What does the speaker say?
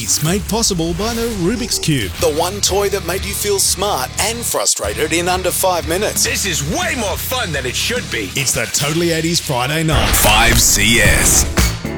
80s, made possible by the Rubik's Cube. The one toy that made you feel smart and frustrated in under 5 minutes. This is way more fun than it should be. It's the Totally 80s Friday night. 5CS.